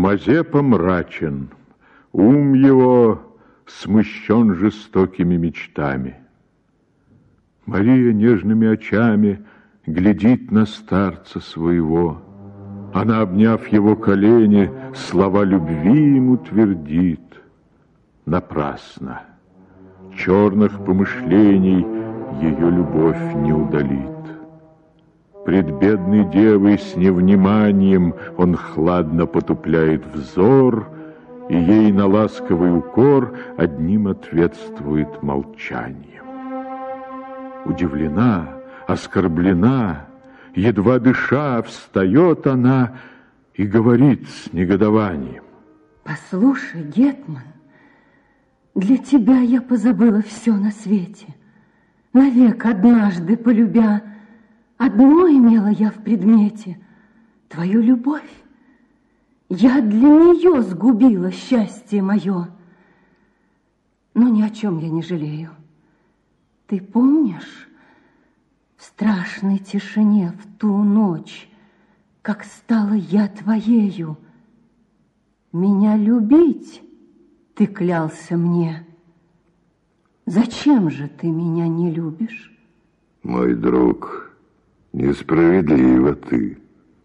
Мазепа мрачен, ум его смущен жестокими мечтами. Мария нежными очами глядит на старца своего. Она, обняв его колени, слова любви ему твердит. Напрасно. Черных помышлений ее любовь не удалит. Пред бедной девой с невниманием он хладно потупляет взор, и ей на ласковый укор одним ответствует молчанием. Удивлена, оскорблена, едва дыша, встает она и говорит с негодованием. Послушай, гетман, для тебя я позабыла все на свете. Навек однажды полюбя, одно имела я в предмете — твою любовь. Я для нее сгубила счастье мое. Но ни о чем я не жалею. Ты помнишь, в страшной тишине в ту ночь, как стала я твоею, меня любить ты клялся мне. Зачем же ты меня не любишь? Мой друг, несправедливо ты.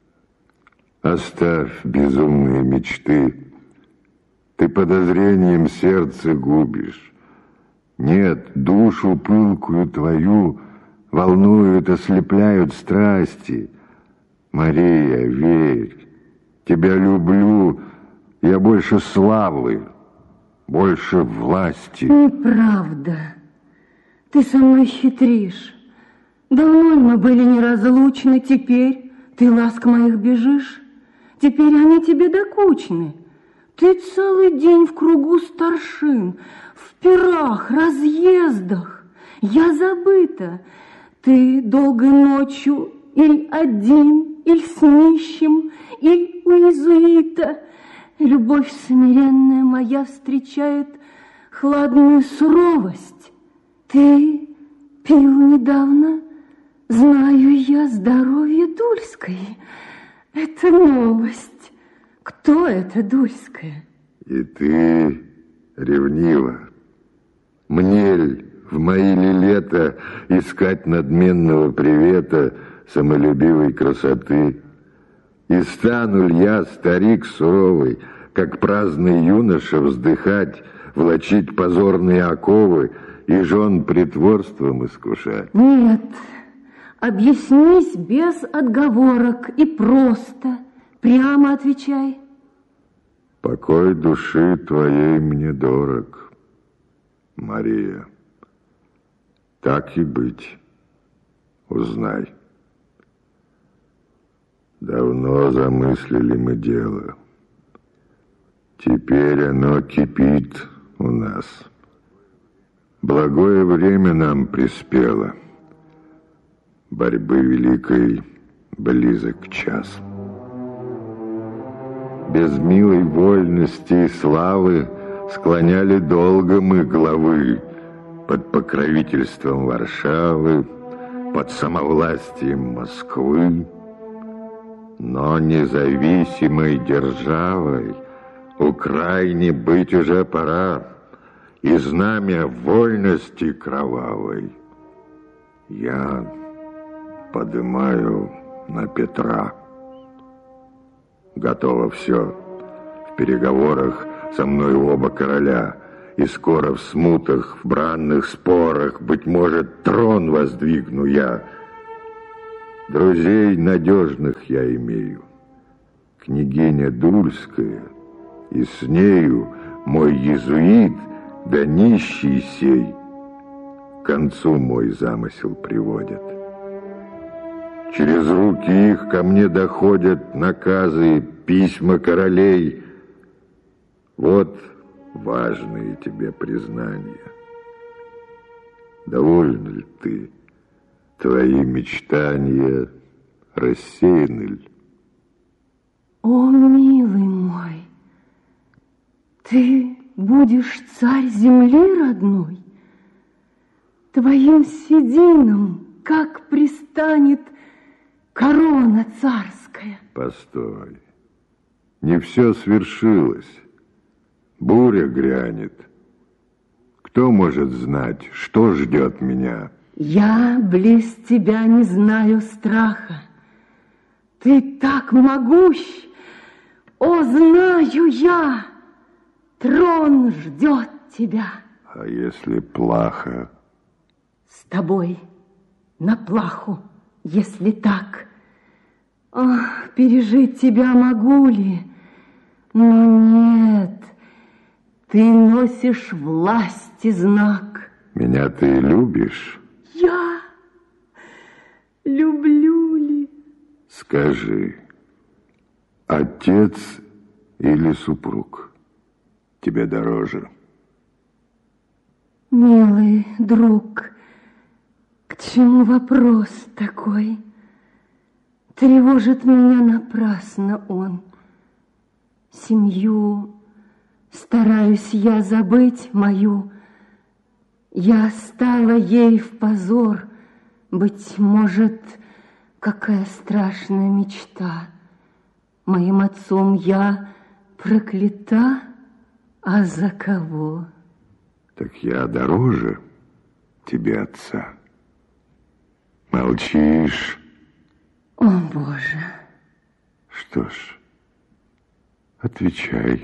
Оставь безумные мечты. Ты подозрением сердце губишь. Нет, душу пылкую твою волнуют, ослепляют страсти. Мария, верь, тебя люблю, я больше славы, больше власти. Неправда. Ты со мной хитришь. Давно мы были неразлучны, теперь ты ласк моих бежишь. Теперь они тебе докучны. Ты целый день в кругу старшин, в пирах, разъездах. Я забыта. Ты долгой ночью или один, или с нищим, или у иезуита. Любовь смиренная моя встречает хладную суровость. Ты пил недавно, знаю я, здоровье Дульской. Это новость. Кто это Дульская? И ты ревнива. Мне ль в мои ли лета искать надменного привета самолюбивой красоты? И стану ль я, старик суровый, как праздный юноша, вздыхать, влачить позорные оковы и жен притворством искушать? Нет, объяснись без отговорок и просто, прямо отвечай. Покой души твоей мне дорог, Мария. Так и быть, узнай. Давно замыслили мы дело. Теперь оно кипит у нас. Благое время нам приспело. Борьбы великой близок час. Без милой вольности и славы склоняли долго мы главы под покровительством Варшавы, под самовластием Москвы. Но независимой державой Украине быть уже пора, и знамя вольности кровавой я подымаю на Петра. Готово все. В переговорах со мной оба короля, и скоро в смутах, в бранных спорах, быть может, трон воздвигну я. Друзей надежных я имею. Княгиня Дульская, и с нею мой иезуит, да нищий сей, к концу мой замысел приводят. Через руки их ко мне доходят наказы, письма королей. Вот важные тебе признания. Довольна ли ты? Твои мечтания рассеяны ли? О, милый мой, ты будешь царь земли родной? Твоим сединам как пристанет корона царская? Постой. Не все свершилось. Буря грянет. Кто может знать, что ждет меня? Я близ тебя не знаю страха. Ты так могущ, о, знаю я, трон ждет тебя. А если плохо? С тобой на плаху, если так. Ах, пережить тебя могу ли? Но нет, ты носишь власть и знак. Меня ты любишь? Я люблю ли? Скажи, отец или супруг тебе дороже? Милый друг, к чему вопрос такой? Тревожит меня напрасно он. Семью стараюсь я забыть мою. Я стала ей в позор. Быть может, какая страшная мечта. Моим отцом я проклята, а за кого? Так я дороже тебе отца. Молчишь? О, Боже! Что ж, отвечай.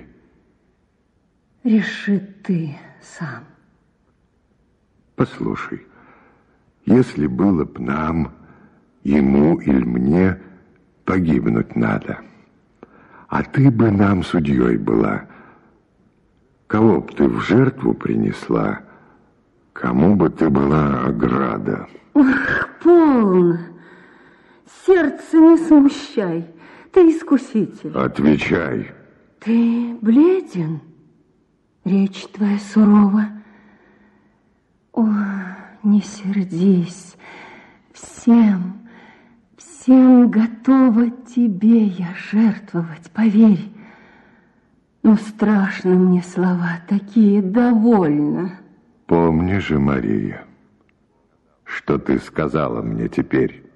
Реши ты сам. Послушай, если было б нам, ему или мне, погибнуть надо, а ты бы нам судьей была, кого б ты в жертву принесла, кому бы ты была ограда? Ах, полно! Сердце не смущай, ты искуситель. Отвечай. Ты бледен, речь твоя сурова. О, не сердись, всем готова тебе я жертвовать, поверь. Но страшно мне слова такие, довольно. Помни же, Мария, что ты сказала мне теперь.